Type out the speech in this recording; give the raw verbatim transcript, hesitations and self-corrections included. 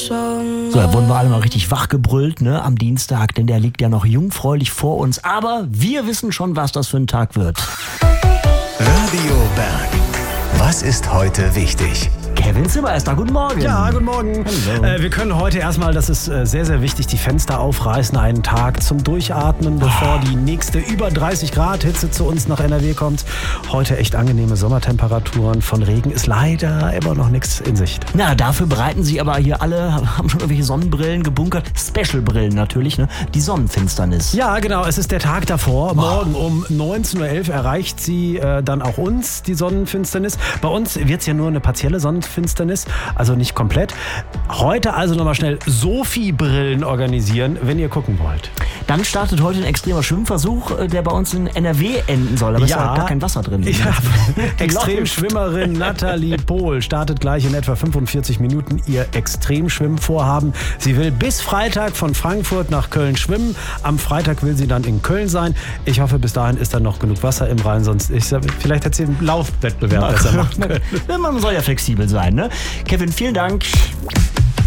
So, da wurden wir alle mal richtig wachgebrüllt, ne, am Dienstag, denn der liegt ja noch jungfräulich vor uns. Aber wir wissen schon, was das für ein Tag wird. Radio Berg. Was ist heute wichtig? Kevin Zimmer ist da. Guten Morgen. Ja, guten Morgen. Äh, wir können heute erstmal, das ist äh, sehr, sehr wichtig, die Fenster aufreißen, einen Tag zum Durchatmen, bevor die nächste über dreißig Grad Hitze zu uns nach N R W kommt. Heute echt angenehme Sommertemperaturen. Von Regen ist leider immer noch nichts in Sicht. Na, dafür bereiten sie aber hier alle, haben schon irgendwelche Sonnenbrillen gebunkert. Special-Brillen natürlich, ne? Die Sonnenfinsternis. Ja, genau. Es ist der Tag davor. Morgen um neunzehn Uhr elf erreicht sie äh, dann auch uns, die Sonnenfinsternis. Bei uns wird es ja nur eine partielle Sonnenfinsternis. Finsternis, also nicht komplett. Heute also nochmal schnell Sophie-Brillen organisieren, wenn ihr gucken wollt. Dann startet heute ein extremer Schwimmversuch, der bei uns in N R W enden soll. Aber es ja, ist gar kein Wasser drin. Ja, Extremschwimmerin Nathalie Pohl startet gleich in etwa fünfundvierzig Minuten ihr Extremschwimmvorhaben. Sie will bis Freitag von Frankfurt nach Köln schwimmen. Am Freitag will sie dann in Köln sein. Ich hoffe, bis dahin ist dann noch genug Wasser im Rhein. Sonst ich, vielleicht hätte sie einen Laufwettbewerb besser machen können. Man soll ja flexibel sein, ne? Kevin, vielen Dank.